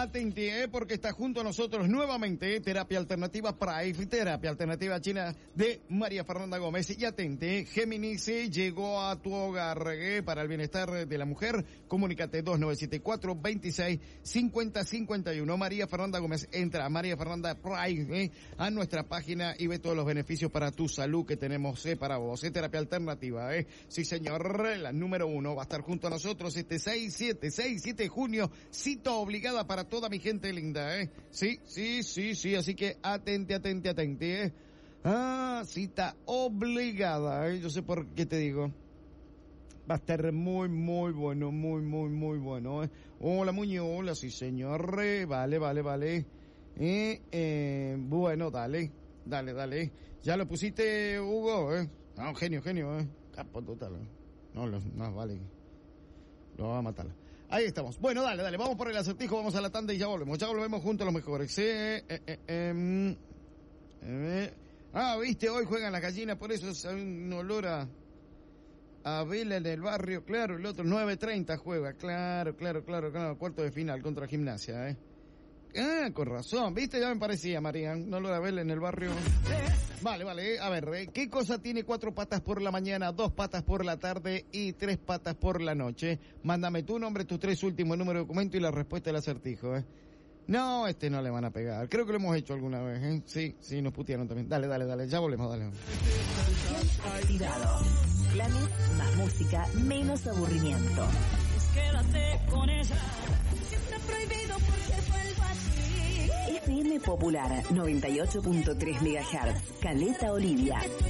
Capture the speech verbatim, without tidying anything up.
atente, eh, porque está junto a nosotros nuevamente Terapia Alternativa Prive, Terapia Alternativa China de María Fernanda Gómez. Y atente, Géminis eh, llegó a tu hogar eh, para el bienestar de la mujer. Comunícate dos nueve siete cuatro, veintiséis, cincuenta, cincuenta y uno. María Fernanda Gómez, entra a María Fernanda Prive, eh, a nuestra página y ve todos los beneficios para tu salud que tenemos eh, para vos. Eh, terapia Alternativa, eh. Sí, señor, la número uno va a estar junto a nosotros este seis, siete, seis, siete de junio. Cita obligada para toda mi gente linda, eh. Sí, sí, sí, sí, así que atente, atente, atente, eh. Ah, cita obligada, eh. Yo sé por qué te digo. Va a estar muy, muy bueno, muy, muy, muy bueno, eh. Hola, Muñoz, hola, sí, señor, eh. Vale, vale, vale. Eh, eh, bueno, dale, dale, dale. Ya lo pusiste, Hugo, eh. Ah, genio, genio, eh. Capo total, eh. No, no, no, vale. Lo va a matar. Ahí estamos. Bueno, dale, dale. Vamos por el acertijo, vamos a la tanda y ya volvemos. Ya volvemos juntos los mejores. Sí, eh, eh, eh, eh. Ah, viste, hoy juegan las gallinas, por eso es un olor a, a vela en el barrio. Claro, el otro nueve treinta juega. Claro, claro, claro, claro. Cuarto de final contra Gimnasia, eh. Ah, con razón. Viste, ya me parecía, María. Un olor a vela en el barrio. Vale, vale, a ver, ¿qué cosa tiene cuatro patas por la mañana, dos patas por la tarde y tres patas por la noche? Mándame tu nombre, tus tres últimos números de documento y la respuesta del acertijo, ¿eh? No, este no le van a pegar. Creo que lo hemos hecho alguna vez, ¿eh? Sí, sí, nos putearon también. Dale, dale, dale, ya volvemos, dale. Activado. Planes, más música, menos aburrimiento. Quédate con ella. Siempre prohibido porque vuelvo así. F M Popular noventa y ocho punto tres megahertz. Caleta Olivia.